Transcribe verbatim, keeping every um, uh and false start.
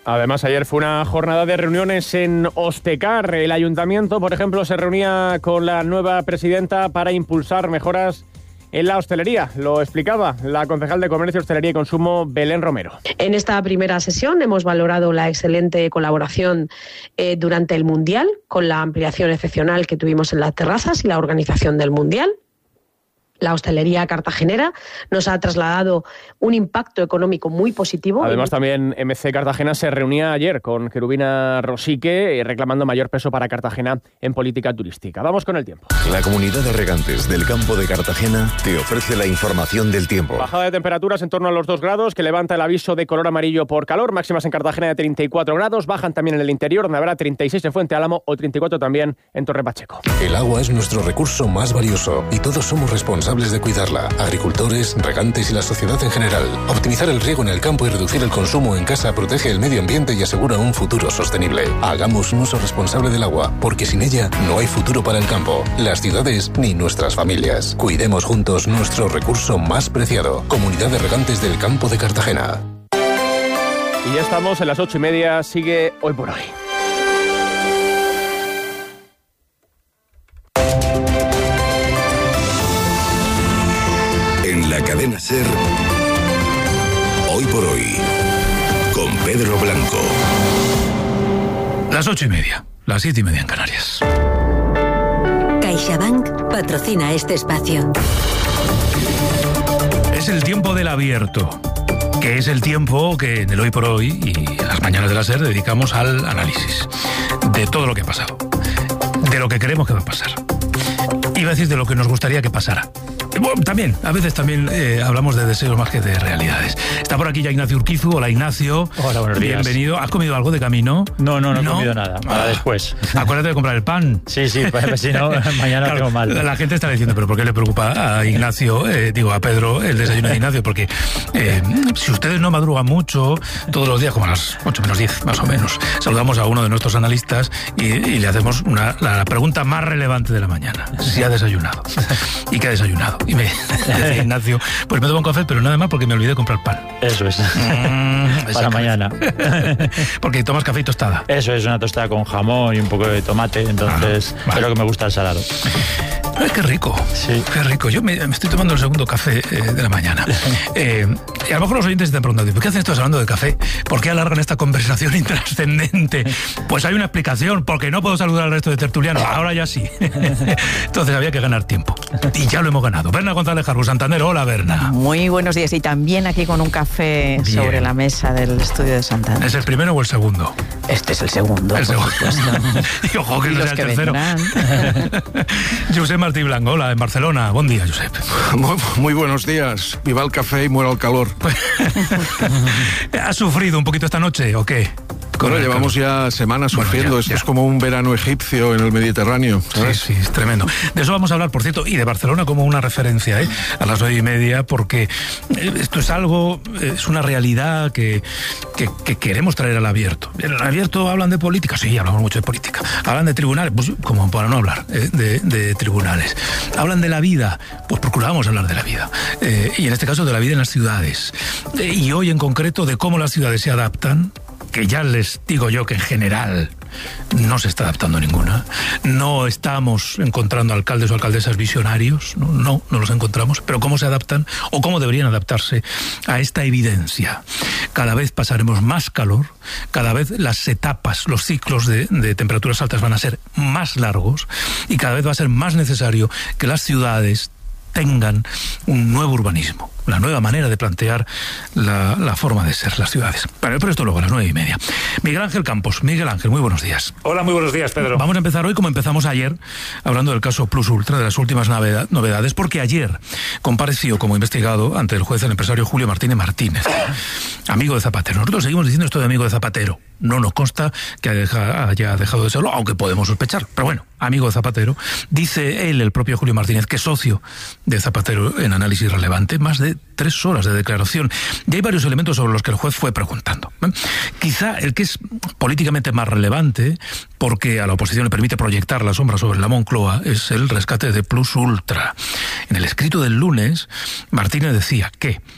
Además, ayer fue una jornada de reuniones en Ostecar. El ayuntamiento, por ejemplo, se reunía con la nueva presidenta para impulsar mejoras en la hostelería. Lo explicaba la concejal de Comercio, Hostelería y Consumo, Belén Romero. En esta primera sesión hemos valorado la excelente colaboración eh, durante el Mundial, con la ampliación excepcional que tuvimos en las terrazas y la organización del Mundial. La hostelería cartagenera nos ha trasladado un impacto económico muy positivo. Además, también M C Cartagena se reunía ayer con Querubina Rosique reclamando mayor peso para Cartagena en política turística. Vamos con el tiempo. La Comunidad de Regantes del Campo de Cartagena te ofrece la información del tiempo. Bajada de temperaturas en torno a los dos grados, que levanta el aviso de color amarillo por calor. Máximas en Cartagena de treinta y cuatro grados. Bajan también en el interior, donde habrá treinta y seis en Fuente Álamo o treinta y cuatro también en Torre Pacheco. El agua es nuestro recurso más valioso y todos somos responsables de cuidarla, agricultores, regantes y la sociedad en general. Optimizar el riego en el campo y reducir el consumo en casa protege el medio ambiente y asegura un futuro sostenible. Hagamos un uso responsable del agua, porque sin ella no hay futuro para el campo, las ciudades ni nuestras familias. Cuidemos juntos nuestro recurso más preciado. Comunidad de Regantes del Campo de Cartagena. Y ya estamos en las ocho y media, sigue Hoy por Hoy. En la cadena SER, Hoy por Hoy, con Pedro Blanco. Las ocho y media, las siete y media en Canarias. CaixaBank patrocina este espacio. Es el tiempo del abierto, que es el tiempo que en el Hoy por Hoy y en las mañanas de la SER dedicamos al análisis de todo lo que ha pasado, de lo que creemos que va a pasar. Iba a decir de lo que nos gustaría que pasara. Bueno, también, a veces también eh, hablamos de deseos más que de realidades. Está por aquí ya Ignacio Urquizu. Hola, Ignacio. Hola, buenos días. Bienvenido. ¿Has comido algo de camino? No, no, no, no he comido nada. Para ah, después. Acuérdate de comprar el pan. Sí, sí, pues si no, mañana claro, tengo mal. La gente está diciendo, ¿pero por qué le preocupa a Ignacio, eh, digo, a Pedro, el desayuno de Ignacio? Porque eh, si ustedes no madrugan mucho, todos los días, como a las ocho menos diez, más o menos, saludamos a uno de nuestros analistas y, y le hacemos una, la pregunta más relevante de la mañana. Si ha desayunado. ¿Y qué ha desayunado? Y me dice Ignacio, pues me tomo un café, pero nada más porque me olvidé de comprar pan. Eso es. Mm, Para mañana. Porque tomas café y tostada. Eso es, una tostada con jamón y un poco de tomate, entonces ah, vale. Pero que me gusta el salado. Ay, qué rico, sí. Qué rico. Yo me, me estoy tomando el segundo café eh, de la mañana. Eh, y a lo mejor los oyentes están preguntando, ¿por qué hacen estos hablando de café? ¿Por qué alargan esta conversación intrascendente? Pues hay una explicación, porque no puedo saludar al resto de tertulianos. Ahora ya sí. Entonces había que ganar tiempo. Y ya lo hemos ganado. Berna González Jarbu, Santander. Hola, Berna. Muy buenos días. Y también aquí con un café Bien. sobre la mesa del estudio de Santander. ¿Es el primero o el segundo? Este es el segundo. El segundo. Y ojo que no sea el tercero. Josep Martí Blanco, hola, en Barcelona. Buen día, Josep. Muy, muy buenos días. Viva el café y muera el calor. ¿Has sufrido un poquito esta noche o qué? Bueno, llevamos ya semanas bueno, sufriendo. Ya, Esto ya. es como un verano egipcio en el Mediterráneo, ¿sabes? Sí, sí, es tremendo. De eso vamos a hablar, por cierto, y de Barcelona como una referencia, ¿eh? A las nueve y media, porque esto es algo, es una realidad que, que, que queremos traer al abierto. En el abierto hablan de política, sí, hablamos mucho de política. Hablan de tribunales, pues como para no hablar eh, de, de tribunales. Hablan de la vida, pues procuramos hablar de la vida. Eh, y en este caso de la vida en las ciudades. Eh, y hoy en concreto de cómo las ciudades se adaptan, que ya les digo yo que en general no se está adaptando ninguna. No estamos encontrando alcaldes o alcaldesas visionarios, no, no, no los encontramos, pero cómo se adaptan o cómo deberían adaptarse a esta evidencia. Cada vez pasaremos más calor, cada vez las etapas, los ciclos de, de temperaturas altas van a ser más largos y cada vez va a ser más necesario que las ciudades tengan un nuevo urbanismo, la nueva manera de plantear la, la forma de ser las ciudades. Pero, pero esto luego a las nueve y media. Miguel Ángel Campos. Miguel Ángel, muy buenos días. Hola, muy buenos días, Pedro. Vamos a empezar hoy como empezamos ayer, hablando del caso Plus Ultra, de las últimas novedades, porque ayer compareció como investigado ante el juez el empresario Julio Martínez Martínez, amigo de Zapatero. Nosotros seguimos diciendo esto de amigo de Zapatero. No nos consta que haya dejado de serlo, aunque podemos sospechar. Pero bueno, amigo de Zapatero. Dice él, el propio Julio Martínez, que es socio de Zapatero en Análisis Relevante, más de tres horas de declaración. Y hay varios elementos sobre los que el juez fue preguntando. ¿Eh? Quizá el que es políticamente más relevante, porque a la oposición le permite proyectar la sombra sobre la Moncloa, es el rescate de Plus Ultra. En el escrito del lunes, Martínez decía que